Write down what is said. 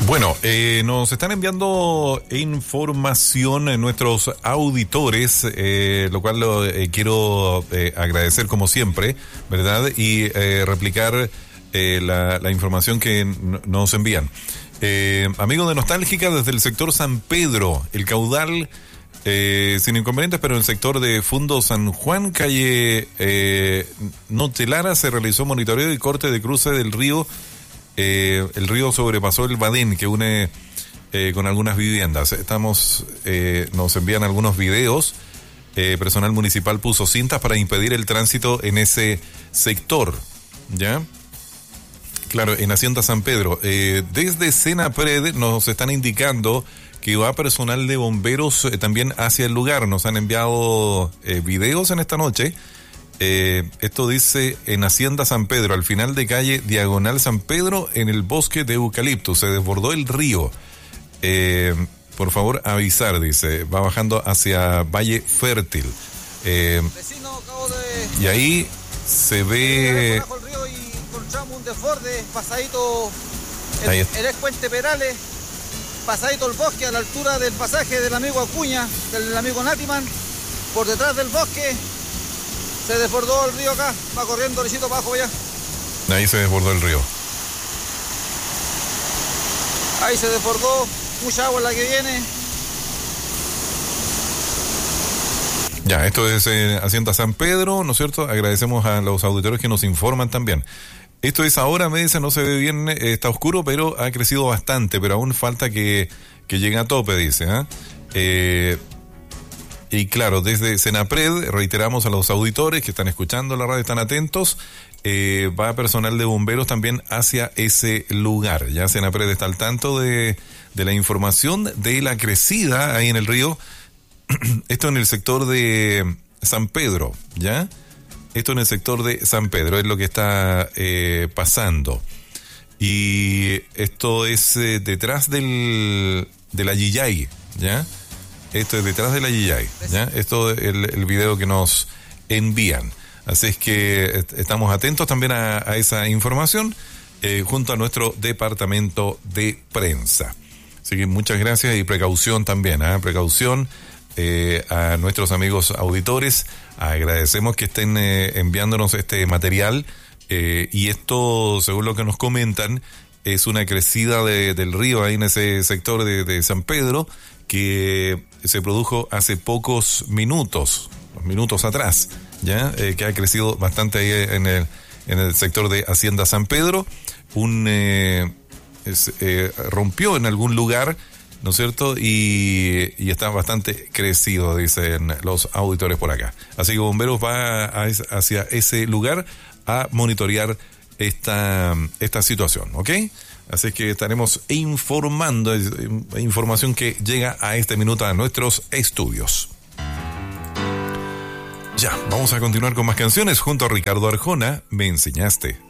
Bueno, nos están enviando información en nuestros auditores, lo cual quiero agradecer como siempre, ¿verdad? Y replicar la información que nos envían. Amigos de Nostálgica, desde el sector San Pedro, el caudal sin inconvenientes, pero en el sector de Fundo San Juan, calle Nochelara, se realizó monitoreo y corte de cruce del río. El río sobrepasó el Badén que une con algunas viviendas. Nos envían algunos videos. Personal municipal puso cintas para impedir el tránsito en ese sector, ¿ya? Claro, en Hacienda San Pedro. Desde Senapred nos están indicando que va personal de bomberos también hacia el lugar. Nos han enviado videos en esta noche. Esto dice en Hacienda San Pedro, al final de calle Diagonal San Pedro, en el bosque de eucalipto, se desbordó el río. Por favor, avisar, dice, va bajando hacia Valle Fértil. Y ahí se ve... Bajo el río y encontramos un desborde, pasadito el ex Puente Perales, pasadito el bosque a la altura del pasaje del amigo Acuña, del amigo Natiman, por detrás del bosque. Se desbordó el río acá, va corriendo derechito abajo allá. Ahí se desbordó el río. Ahí se desbordó, mucha agua la que viene. Ya, esto es Hacienda San Pedro, ¿no es cierto? Agradecemos a los auditores que nos informan también. Esto es ahora, me dice, no se ve bien, está oscuro, pero ha crecido bastante, pero aún falta que llegue a tope, dice, y claro, desde Senapred, reiteramos a los auditores que están escuchando la radio, están atentos, va personal de bomberos también hacia ese lugar. Ya Senapred está al tanto de la información de la crecida ahí en el río. Esto en el sector de San Pedro, ¿ya? Esto en el sector de San Pedro es lo que está pasando. Y esto es detrás de la Yiyay, ¿ya? Esto es detrás de la Yiyay, ¿ya? Esto es el video que nos envían. Así es que estamos atentos también a esa información junto a nuestro departamento de prensa. Así que muchas gracias y precaución también, precaución a nuestros amigos auditores. Agradecemos que estén enviándonos este material y esto, según lo que nos comentan, es una crecida del río ahí en ese sector de San Pedro, que se produjo hace pocos minutos atrás, ya que ha crecido bastante ahí en el sector de Hacienda San Pedro. Rompió en algún lugar, ¿no es cierto? Y está bastante crecido, dicen los auditores por acá. Así que Bomberos va hacia ese lugar a monitorear esta situación, ¿ok? Así que estaremos informando, información que llega a este minuto a nuestros estudios. Ya, vamos a continuar con más canciones junto a Ricardo Arjona, Me Enseñaste.